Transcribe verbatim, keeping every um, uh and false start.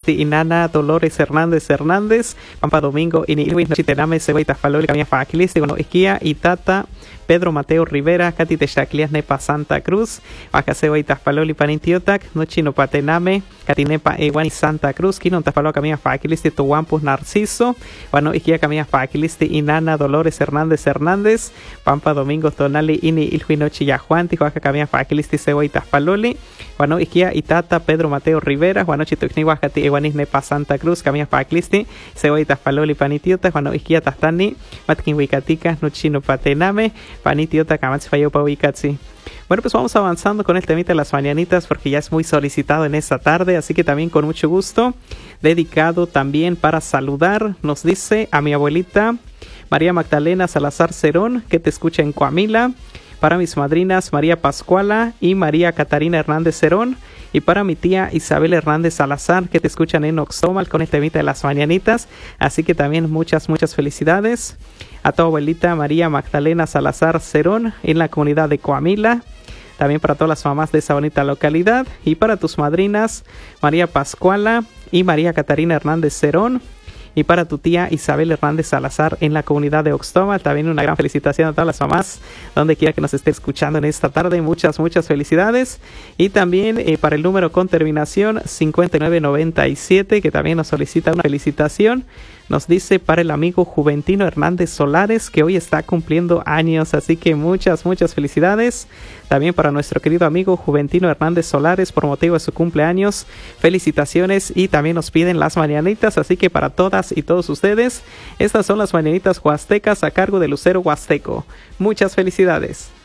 Faquilisti Inana Dolores Hernández Hernández, Pampa Domingo Ini Ilwis Nochitename Sebaita Faloli Camia Faquilisti, bueno, Isquia Itata Pedro Mateo Rivera, Cati Techaclias Nepa Santa Cruz, Baja Sebaita Faloli Panintiotac, Nochino Patename, Catinepa Ewani Santa Cruz, Kino Tafalo Camia Faquilisti Tuampus Narciso, bueno, Isquia Camia Faquilisti Inana Dolores Hernández Hernández, Pampa Domingo Tonali Ini Ilhuinochi Yajuanti, Baja Camia Faquilisti Sebaita Faloli, bueno, Isquia Itata Pedro Mateo Rivera, bueno, Chitucni Guajati Eguanis Nepa Santa Cruz, Camia Faquilisti Sebaita Faloli Panitiota, bueno, Isquia Tastani, Matkin Huicatica, Nochino Patename, Panitiota Kamatsi Fayopa Huicatsi. Bueno, pues vamos avanzando con el temita de las mañanitas porque ya es muy solicitado en esta tarde, así que también con mucho gusto, dedicado también para saludar, nos dice a mi abuelita María Magdalena Salazar Cerón, que te escucha en Coamila, para mis madrinas María Pascuala y María Catarina Hernández Cerón, y para mi tía Isabel Hernández Salazar, que te escuchan en Oxomal con el temita de las mañanitas, así que también muchas, muchas felicidades a tu abuelita María Magdalena Salazar Cerón en la comunidad de Coamila, también para todas las mamás de esa bonita localidad, y para tus madrinas María Pascuala y María Catarina Hernández Cerón, y para tu tía Isabel Hernández Salazar en la comunidad de Oxtomal. También una gran felicitación a todas las mamás, donde quiera que nos esté escuchando en esta tarde. Muchas, muchas felicidades. Y también eh, para el número con terminación cincuenta y nueve noventa y siete, que también nos solicita una felicitación. Nos dice para el amigo Juventino Hernández Solares, que hoy está cumpliendo años, así que muchas, muchas felicidades. También para nuestro querido amigo Juventino Hernández Solares, por motivo de su cumpleaños, felicitaciones, y también nos piden las mañanitas, así que para todas y todos ustedes, estas son las mañanitas huastecas a cargo de Lucero Huasteco. Muchas felicidades.